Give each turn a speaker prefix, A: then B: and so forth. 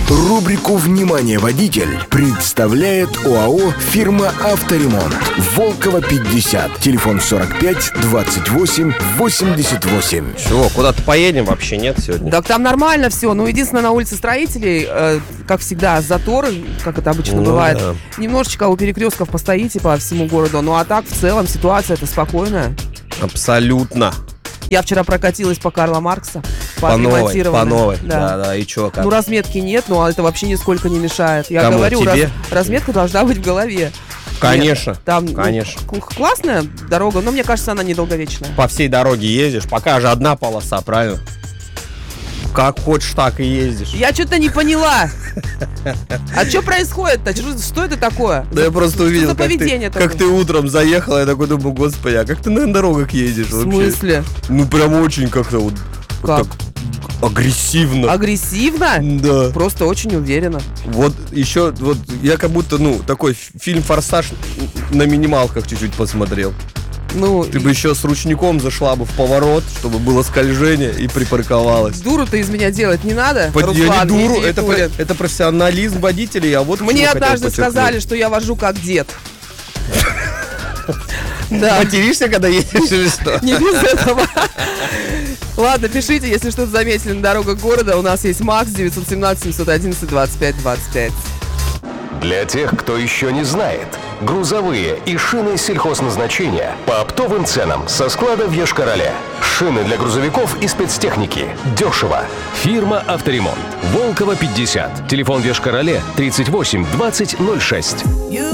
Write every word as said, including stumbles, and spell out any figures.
A: Рубрику «Внимание, водитель» представляет ОАО «Фирма Авторемонт». Волкова, пятьдесят. Телефон сорок пять двадцать восемь восемьдесят восемь.
B: Чего, куда-то поедем вообще, нет, сегодня?
C: Так там нормально все. Ну, единственное, на улице Строителей, э, как всегда, заторы, как это обычно
B: Ну,
C: бывает.
B: да.
C: Немножечко у перекрестков постоите по всему городу. Ну, а так, в целом, ситуация-то спокойная.
B: Абсолютно.
C: Я вчера прокатилась по Карла Маркса.
B: По новой,
C: отремонтированной.
B: по новой.
C: Да.
B: Да, да, и чё, как?
C: Ну, разметки нет, но это вообще нисколько не мешает. Я
B: Кому,
C: говорю,
B: тебе?
C: раз- разметка должна быть в голове.
B: Конечно,
C: Нет, там, ну,
B: конечно.
C: к- классная дорога, но мне кажется, она недолговечная.
B: По всей дороге ездишь, пока же одна полоса, правильно? Как хочешь, так и ездишь.
C: Я что-то не поняла. А что происходит-то? Что, что это такое?
B: Да я просто увидел,
C: за
B: как ты,
C: поведение
B: как
C: такое?
B: ты утром заехала, я такой думаю, господи, а как ты на дорогах ездишь
C: В
B: вообще?
C: смысле?
B: Ну прям очень как-то вот, вот
C: Как?
B: так агрессивно.
C: Агрессивно?
B: Да.
C: Просто очень уверенно.
B: Вот еще, вот я как будто, ну, такой ф- фильм «Форсаж» на минималках чуть-чуть посмотрел.
C: Ну,
B: Ты бы еще с ручником зашла бы в поворот, чтобы было скольжение и припарковалась.
C: дуру-то из меня делать не надо,
B: Под- я
C: Руслан,
B: не дуру,
C: иди,
B: это,
C: Толин.
B: про- это профессионализм водителей, а вот к
C: Мне
B: чему хотел
C: однажды
B: подчеркнуть.
C: сказали, что я вожу как дед. Да,
B: Материшься, когда едешь или что?
C: не без этого. Ладно, пишите, если что-то заметили на дорогах города. У нас есть МАКС девятьсот семнадцать семьсот одиннадцать двадцать пять двадцать пять.
D: Для тех, кто еще не знает, грузовые и шины сельхозназначения по оптовым ценам со склада в Йошкар-Оле. Шины для грузовиков и спецтехники. Дешево. Фирма «Авторемонт». Волкова, пятьдесят. Телефон в Йошкар-Оле тридцать восемь двадцать ноль шесть.